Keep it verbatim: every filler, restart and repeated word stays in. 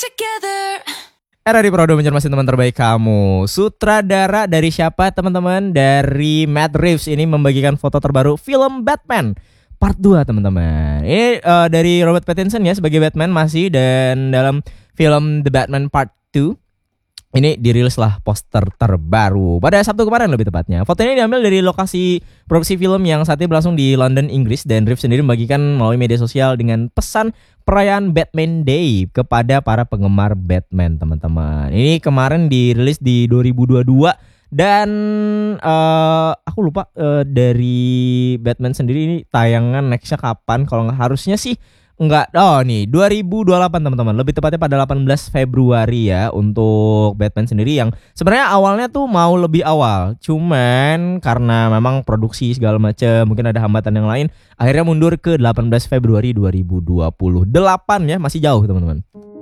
together. Era di Prodo mencermati teman terbaik kamu. Sutradara dari siapa teman-teman? Dari Matt Reeves. Ini membagikan foto terbaru film Batman Part dua teman-teman. Ini uh, dari Robert Pattinson ya sebagai Batman masih. Dan dalam film The Batman Part dua ini dirilis lah poster terbaru pada Sabtu kemarin lebih tepatnya. Foto ini diambil dari lokasi produksi film yang saat ini berlangsung di London, Inggris. Dan Reeves sendiri membagikan melalui media sosial dengan pesan perayaan Batman Day kepada para penggemar Batman teman-teman. Ini kemarin dirilis di dua ribu dua puluh dua. Dan uh, aku lupa uh, dari Batman sendiri ini tayangan nextnya kapan. Kalau nggak harusnya sih Enggak, oh nih dua ribu dua puluh delapan teman-teman. Lebih tepatnya pada delapan belas Februari ya untuk Batman sendiri yang sebenarnya awalnya tuh mau lebih awal. Cuman karena memang produksi segala macam, mungkin ada hambatan yang lain, akhirnya mundur ke delapan belas Februari dua ribu dua puluh delapan ya, masih jauh teman-teman.